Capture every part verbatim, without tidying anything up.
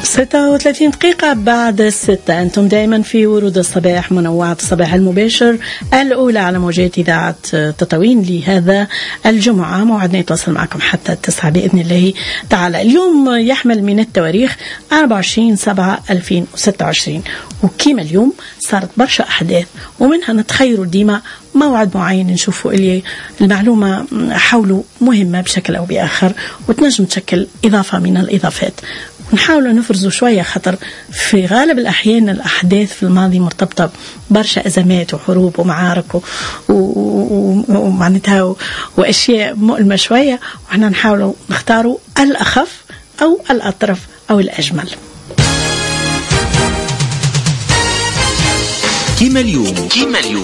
ستة وثلاثين دقيقة بعد الستة. أنتم دائما في ورود الصباح، منوعات الصباح المباشر الأولى على موجات إذاعة تطاوين لهذا الجمعة. موعدنا يتواصل معكم حتى التسعة بإذن الله تعالى. اليوم يحمل من التواريخ أربعة وعشرين سبعة ألفين وستة وعشرين، وكيما اليوم صارت برشا أحداث ومنها نتخيروا ديما موعد معين نشوفوا اللي المعلومة حوله مهمة بشكل أو بآخر وتنجم تشكل إضافة من الإضافات. نحاول نفرزوا شوية، خطر في غالب الأحيان الأحداث في الماضي مرتبطة برشا أزمات وحروب ومعارك ومعناتها وأشياء مؤلمة شوية، وإحنا نحاول نختاروا الأخف أو الأطرف أو الأجمل. كيما اليوم كيما اليوم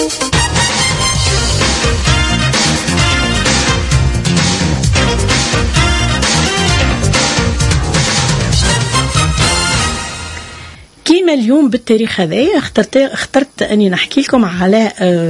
كيما اليوم بالتاريخ هذا اخترت اخترت اني نحكي لكم على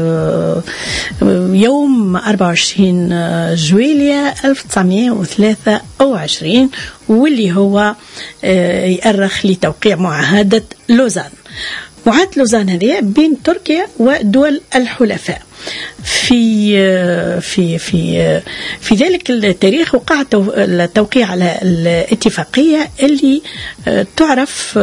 يوم أربعة وعشرين جويلية ألف وتسعمائة وثلاثة وعشرين، واللي هو يأرخ لتوقيع معاهدة لوزان. معاهدة لوزان هذه بين تركيا ودول الحلفاء. في في في في ذلك التاريخ وقع التوقيع على الاتفاقية اللي تعرف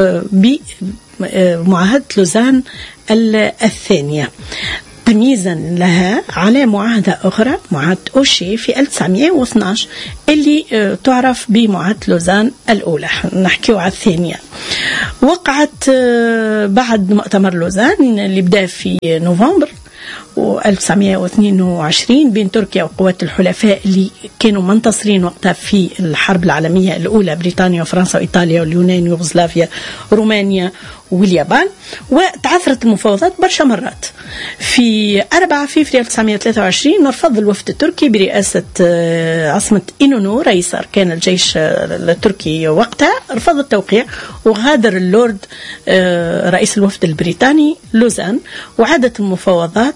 بمعاهدة لوزان الثانية، تمييزا لها على معاهدة أخرى معاهدة أوشي في ألف وتسعمائة واثني عشر اللي تعرف بمعاهدة لوزان الأولى. نحكيو على الثانية. وقعت بعد مؤتمر لوزان اللي بدأ في نوفمبر ألف وتسعمائة واثنين وعشرين بين تركيا وقوات الحلفاء اللي كانوا منتصرين وقتها في الحرب العالمية الأولى، بريطانيا وفرنسا وإيطاليا واليونان ويوغوسلافيا رومانيا واليابان. وتعثرت المفاوضات برشا مرات. في أربعة فبراير ألف وتسعمائة وثلاثة وعشرين رفض الوفد التركي برئاسة عاصمة إنونو رئيس أركان الجيش التركي وقتها، رفض التوقيع وغادر اللورد رئيس الوفد البريطاني لوزان، وعادت المفاوضات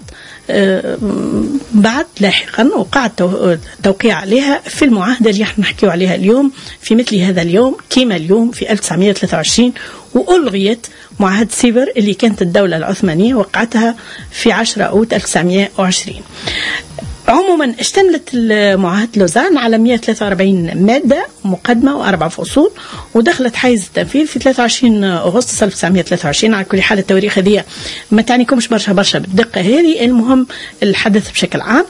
بعد لاحقا وقع التوقيع عليها في المعاهدة اللي احنا نحكيو عليها اليوم في مثل هذا اليوم كيما اليوم في ألف وتسعمائة وثلاثة وعشرين. وألغيت معاهدة سيفر اللي كانت الدولة العثمانية وقعتها في عشرة أوت ألف وتسعمائة وعشرين. عموما اشتملت معاهدة لوزان على مئة وثلاثة وأربعين مادة مقدمة وأربع فصول، ودخلت حيز التنفيذ في ثلاثة وعشرين أغسطس ألف وتسعمائة وثلاثة وعشرين. على كل حال التواريخ هذه ما تعنيكمش برشا برشا بالدقة هذه، المهم الحدث بشكل عام.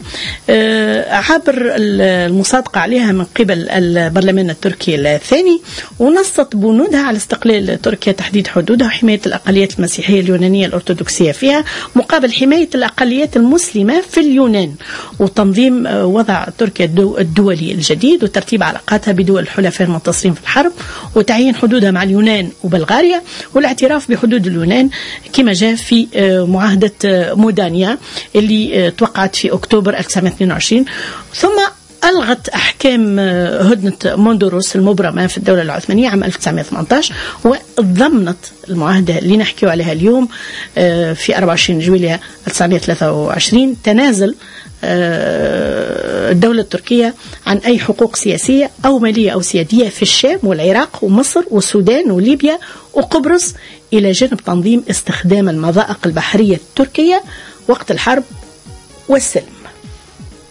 عبر المصادقة عليها من قبل البرلمان التركي الثاني، ونصت بنودها على استقلال تركيا، تحديد حدودها وحماية الأقليات المسيحية اليونانية الأرثوذكسية فيها مقابل حماية الأقليات المسلمة في اليونان، وتنظيم وضع تركيا الدولي الجديد وترتيب علاقاتها بدول الحلفاء المنتصرين في الحرب، وتعيين حدودها مع اليونان وبلغاريا، والاعتراف بحدود اليونان كما جاء في معاهدة مودانيا اللي توقعت في أكتوبر ألف وتسعمائة واثنين وعشرين. ثم ألغت أحكام هدنة موندوروس المبرمة في الدولة العثمانية عام ألف وتسعمائة وثمانية عشر، وضمنت المعاهدة اللي نحكيو عليها اليوم في أربعة وعشرين جويلية ألف وتسعمائة وثلاثة وعشرين تنازل الدولة التركية عن أي حقوق سياسية أو مالية أو سيادية في الشام والعراق ومصر والسودان وليبيا وقبرص، إلى جانب تنظيم استخدام المضائق البحرية التركية وقت الحرب والسلم.